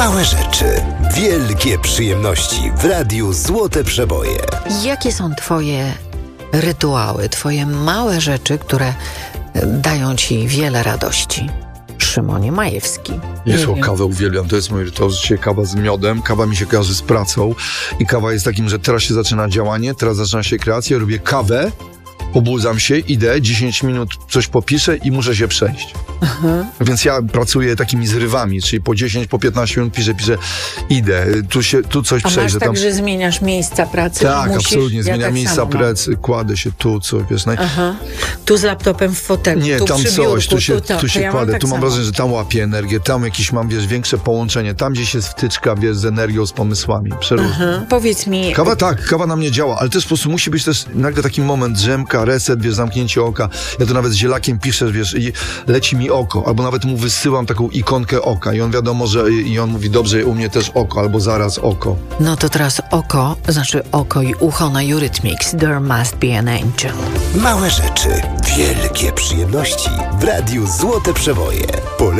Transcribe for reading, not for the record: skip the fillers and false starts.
Małe rzeczy, wielkie przyjemności w Radiu Złote Przeboje. Jakie są twoje rytuały, twoje małe rzeczy, które dają ci wiele radości? Szymonie Majewski. Jezu, kawę uwielbiam, to jest mój rytuał. Dzisiaj kawa z miodem, kawa mi się kojarzy z pracą i kawa jest takim, że teraz się zaczyna działanie, teraz zaczyna się kreacja, robię kawę, obudzam się, idę, 10 minut coś popiszę i muszę się przejść. Więc ja pracuję takimi zrywami, czyli po 10, po 15 minut piszę, idę, tu coś przejdę. A masz tak, tam... że zmieniasz miejsca pracy? Tak, musisz? absolutnie, zmieniam tak miejsca samo, pracy, kładę się tu, co wiesz. Tu z laptopem w fotelu, Nie, tu tam przy coś, biurku, tu się ja kładę, tak tu mam samo. wrażenie, że tam łapię energię, tam jakieś mam, wiesz, większe połączenie, tam gdzieś jest wtyczka, wiesz, z energią, z pomysłami, przeróżnie. Powiedz mi... Kawa na mnie działa, ale też po prostu musi być też nagle taki moment, drzemka, reset, wiesz, zamknięcie oka. Ja to nawet z zielakiem piszę, wiesz, i leci mi oko, albo nawet mu wysyłam taką ikonkę oka i on wiadomo, że i on mówi, dobrze, u mnie też oko, albo zaraz oko. No to teraz oko i ucho na Eurythmics. There must be an angel. Małe rzeczy, wielkie przyjemności w Radiu Złote Przeboje.